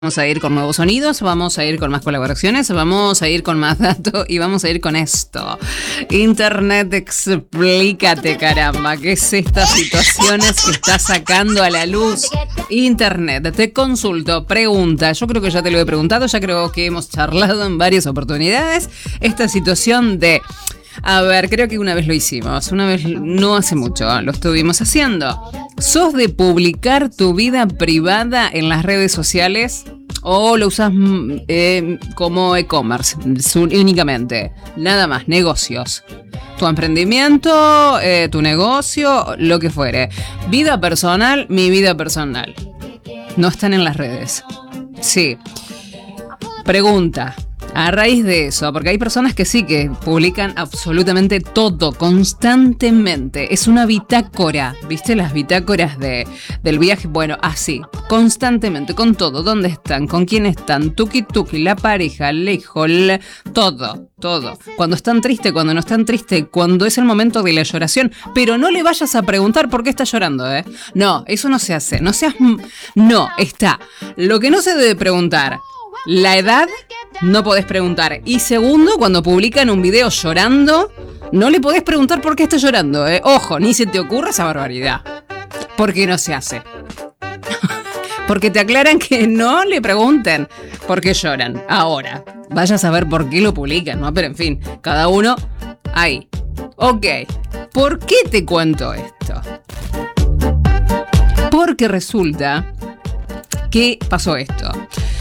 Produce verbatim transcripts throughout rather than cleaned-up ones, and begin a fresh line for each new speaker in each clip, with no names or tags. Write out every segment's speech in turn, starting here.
Vamos a ir con nuevos sonidos, vamos a ir con más colaboraciones, vamos a ir con más datos y vamos a ir con esto. Internet, explícate, caramba, ¿qué es estas situaciones que está sacando a la luz? Internet, te consulto, pregunta, yo creo que ya te lo he preguntado, ya creo que hemos charlado en varias oportunidades, esta situación de... A ver, creo que una vez lo hicimos, una vez no hace mucho, lo estuvimos haciendo. ¿Sos de publicar tu vida privada en las redes sociales o lo usas eh, como e-commerce únicamente? Nada más, negocios. Tu emprendimiento, eh, tu negocio, lo que fuere. Vida personal, mi vida personal. No están en las redes. Sí. Pregunta. A raíz de eso, porque hay personas que sí que publican absolutamente todo, constantemente. Es una bitácora, ¿viste? Las bitácoras de, del viaje. Bueno, así, constantemente, con todo. ¿Dónde están? ¿Con quién están? Tuki tuki, la pareja, el hijo, el... todo, todo. Cuando están tristes, cuando no están tristes, cuando es el momento de la lloración. Pero no le vayas a preguntar por qué está llorando, ¿eh? No, eso no se hace. No seas... No, está. Lo que no se debe preguntar... La edad, no podés preguntar. Y segundo, cuando publican un video llorando, no le podés preguntar por qué está llorando, ¿eh? Ojo, ni se te ocurra esa barbaridad. Porque no se hace. Porque te aclaran que no le pregunten por qué lloran. Ahora, vaya a saber por qué lo publican, ¿no? Pero en fin, cada uno ahí. Ok, ¿por qué te cuento esto? Porque resulta que pasó esto.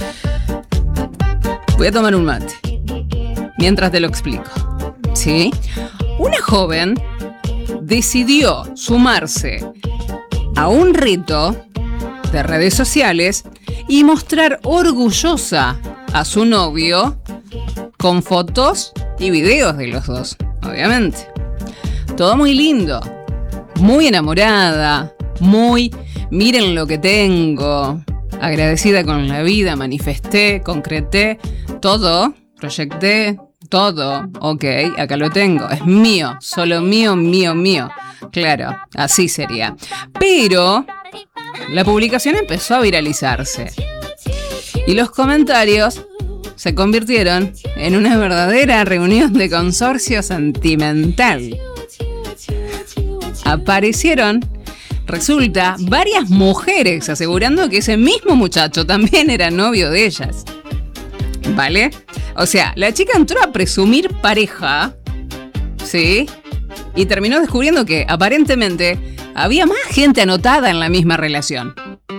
Voy a tomar un mate mientras te lo explico. ¿Sí? Una joven decidió sumarse a un reto de redes sociales y mostrar orgullosa a su novio con fotos y videos de los dos, obviamente. Todo muy lindo, muy enamorada, muy miren lo que tengo. Agradecida con la vida, manifesté, concreté, todo, proyecté, todo. Ok, acá lo tengo, es mío, solo mío, mío, mío. Claro, así sería. Pero la publicación empezó a viralizarse. Y los comentarios se convirtieron en una verdadera reunión de consorcio sentimental. Aparecieron... Resulta, varias mujeres asegurando que ese mismo muchacho también era novio de ellas. ¿Vale? O sea, la chica entró a presumir pareja, ¿sí? Y terminó descubriendo que, aparentemente, había más gente anotada en la misma relación.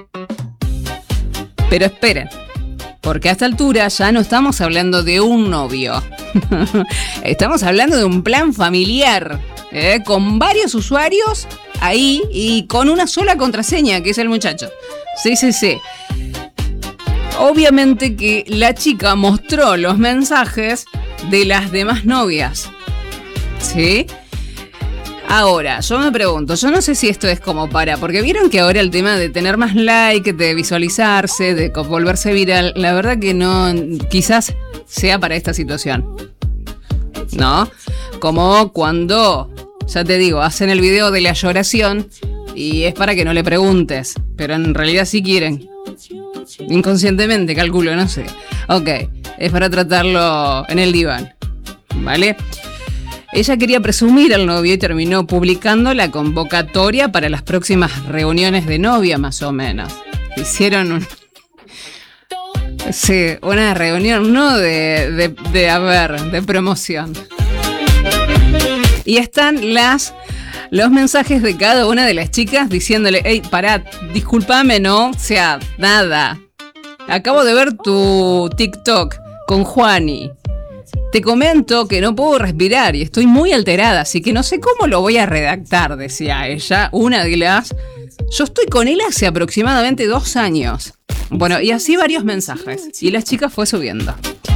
Pero esperen, porque a esta altura ya no estamos hablando de un novio. Estamos hablando de un plan familiar, ¿eh? Con varios usuarios... ahí y con una sola contraseña, que es el muchacho. Sí, sí, sí. Obviamente que la chica mostró los mensajes de las demás novias. ¿Sí? Ahora, yo me pregunto, yo no sé si esto es como para... Porque vieron que ahora el tema de tener más like, de visualizarse, de volverse viral, la verdad que no... Quizás sea para esta situación. ¿No? Como cuando... Ya te digo, hacen el video de la lloración y es para que no le preguntes, pero en realidad sí quieren. Inconscientemente, calculo, no sé. Ok, es para tratarlo en el diván, ¿vale? Ella quería presumir al novio y terminó publicando la convocatoria para las próximas reuniones de novia, más o menos. Hicieron un... Sí, una reunión, no de, de, de, a ver, de promoción. Y están las, los mensajes de cada una de las chicas diciéndole, hey, pará, discúlpame, no, o sea, nada. Acabo de ver tu TikTok con Juani. Te comento que no puedo respirar y estoy muy alterada, así que no sé cómo lo voy a redactar, decía ella, una de las... Yo estoy con él hace aproximadamente dos años. Bueno, y así varios mensajes. Y la chica fue subiendo.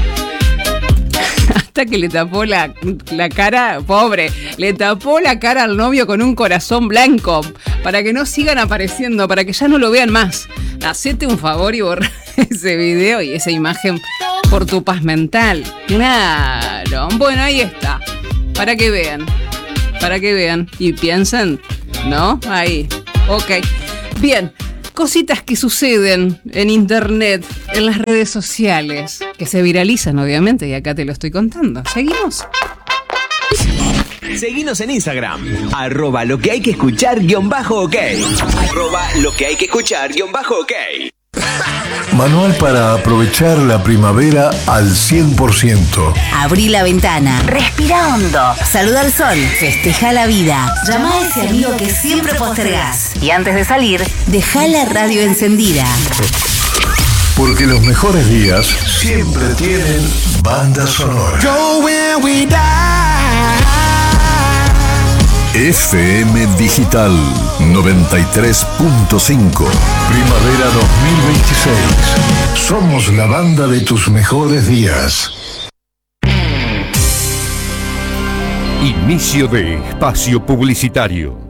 Hasta que le tapó la, la cara, pobre, le tapó la cara al novio con un corazón blanco para que no sigan apareciendo, para que ya no lo vean más. Hacete un favor y borra ese video y esa imagen por tu paz mental. Claro, bueno, ahí está, para que vean, para que vean y piensen, ¿no? Ahí, ok, bien. cositas que suceden en internet, en las redes sociales, que se viralizan obviamente, y acá te lo estoy contando. ¿Seguimos?
Seguinos en Instagram, arroba lo que hay que escuchar guión bajo ok. Arroba lo que hay que escuchar guión bajo ok.
Manual para aprovechar la primavera al cien por ciento.
Abrí la ventana, respira hondo, saluda al sol, festeja la vida. Llama a ese amigo que siempre postergás. Y antes de salir, deja la radio encendida.
Porque los mejores días siempre tienen banda sonora. F M Digital noventa y tres punto cinco. Primavera dos mil veintiséis. Somos la banda de tus mejores días.
Inicio de espacio publicitario.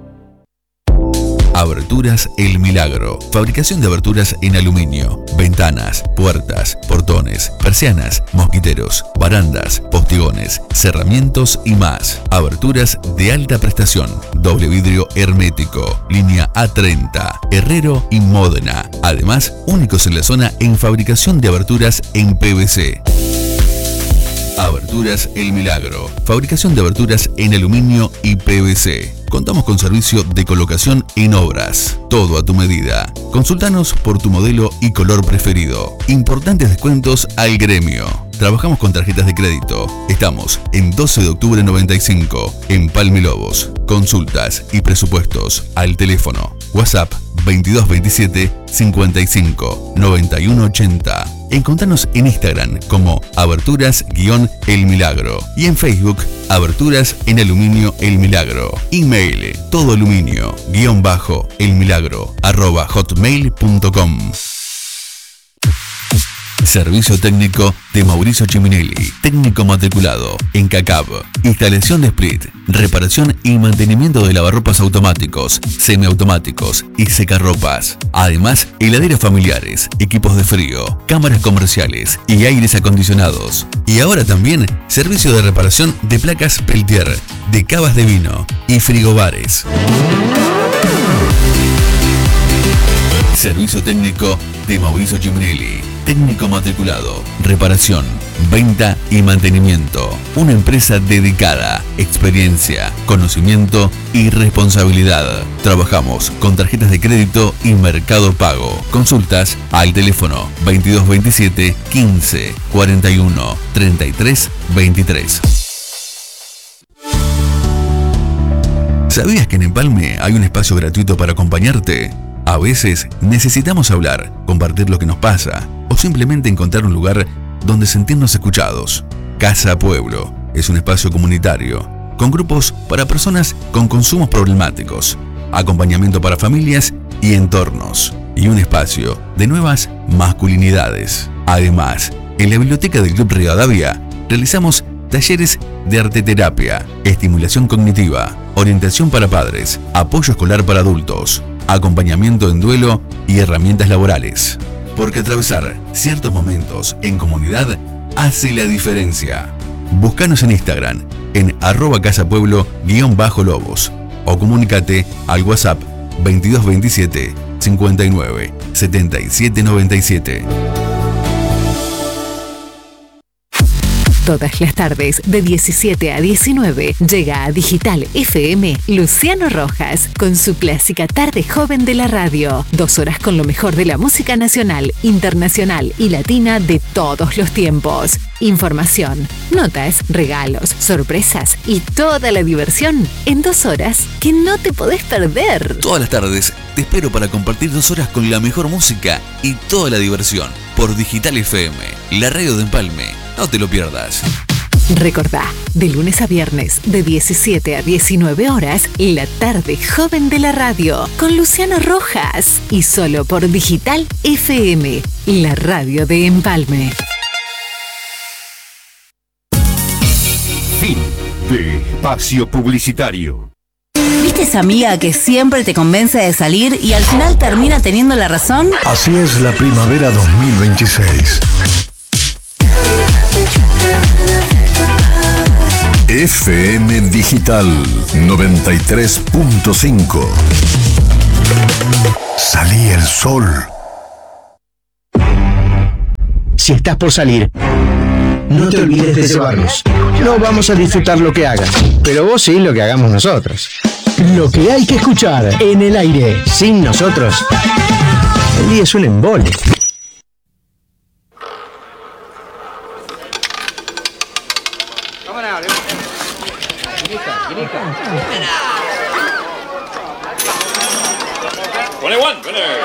Aberturas El Milagro. Fabricación de aberturas en aluminio, ventanas, puertas, portones, persianas, mosquiteros, barandas, postigones, cerramientos y más. Aberturas de alta prestación, doble vidrio hermético, línea A treinta, Herrero y Módena. Además, únicos en la zona en fabricación de aberturas en P V C. Aberturas El Milagro. Fabricación de aberturas en aluminio y P V C. Contamos con servicio de colocación en obras. Todo a tu medida. Consultanos por tu modelo y color preferido. Importantes descuentos al gremio. Trabajamos con tarjetas de crédito. Estamos en doce de octubre noventa y cinco, en Palmi Lobos. Consultas y presupuestos al teléfono WhatsApp veintidós veintisiete cincuenta y cinco noventa y uno ochenta. Encontranos en Instagram como Aberturas-El Milagro y en Facebook Aberturas en Aluminio El Milagro. Email todo aluminio guión bajo el milagro arroba hotmail punto com. Servicio técnico de Mauricio Chiminelli, técnico matriculado en CACAB. Instalación de split, reparación y mantenimiento de lavarropas automáticos, semiautomáticos y secarropas. Además, heladeras familiares, equipos de frío, cámaras comerciales y aires acondicionados. Y ahora también servicio de reparación de placas Peltier, de cavas de vino y frigobares. Servicio técnico de Mauricio Chiminelli, técnico matriculado, reparación, venta y mantenimiento. Una empresa dedicada, experiencia, conocimiento y responsabilidad. Trabajamos con tarjetas de crédito y Mercado Pago. Consultas al teléfono veintidós veintisiete quince cuarenta y uno treinta y tres veintitrés. ¿Sabías que en Empalme hay un espacio gratuito para acompañarte? A veces necesitamos hablar, compartir lo que nos pasa o simplemente encontrar un lugar donde sentirnos escuchados. Casa Pueblo es un espacio comunitario con grupos para personas con consumos problemáticos, acompañamiento para familias y entornos y un espacio de nuevas masculinidades. Además, en la biblioteca del Club Rivadavia realizamos talleres de arteterapia, estimulación cognitiva, orientación para padres, apoyo escolar para adultos, acompañamiento en duelo y herramientas laborales. Porque atravesar ciertos momentos en comunidad hace la diferencia. Búscanos en Instagram en arroba casapueblo guión bajo lobos o comunícate al WhatsApp veintidós veintisiete cincuenta y nueve setenta y siete noventa y siete.
Todas las tardes de diecisiete a diecinueve llega a Digital F M Luciano Rojas con su clásica tarde joven de la radio. Dos horas con lo mejor de la música nacional, internacional y latina de todos los tiempos. Información, notas, regalos, sorpresas y toda la diversión en dos horas que no te podés perder.
Todas las tardes te espero para compartir dos horas con la mejor música y toda la diversión por Digital F M, la radio de Empalme. No te lo pierdas.
Recordá, de lunes a viernes, de diecisiete a diecinueve horas, la tarde joven de la radio, con Luciano Rojas. Y solo por Digital F M, la radio de Empalme.
Fin de espacio publicitario.
¿Viste esa amiga que siempre te convence de salir y al final termina teniendo la razón?
Así es la primavera dos mil veintiséis. F M Digital noventa y tres punto cinco. Salí el sol.
Si estás por salir, no te olvides de llevarnos. No vamos a disfrutar lo que hagas, pero vos sí lo que hagamos nosotros. Lo que hay que escuchar en el aire, sin nosotros, el día es un embole.
twenty-one, winner.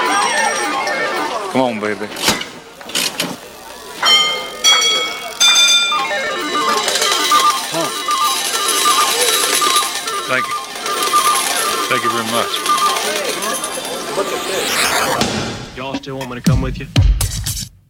Come on, baby. Thank you. Thank you very much.
Y'all still want me to come with you?